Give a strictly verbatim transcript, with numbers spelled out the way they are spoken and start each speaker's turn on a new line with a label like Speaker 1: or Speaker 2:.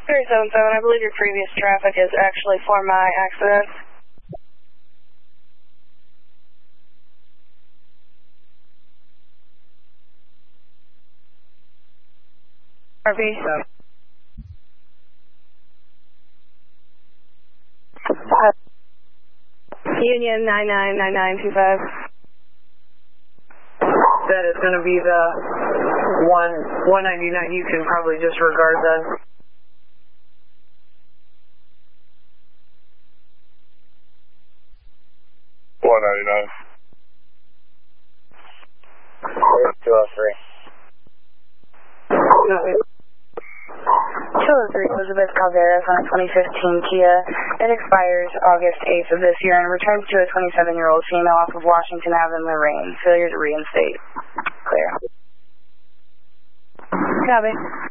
Speaker 1: three seven seven, I believe your previous traffic is actually for my accident. R V. Uh, Union nine nine nine nine two five.
Speaker 2: That is going to be the one one ninety-nine. You can probably disregard that.
Speaker 3: one ninety-nine. two oh three.
Speaker 1: two oh three Elizabeth Calderas on a twenty fifteen Kia. It expires August eighth of this year and returns to a twenty-seven-year-old female off of Washington Avenue, Lorraine. Failure to reinstate. Clear. Copy.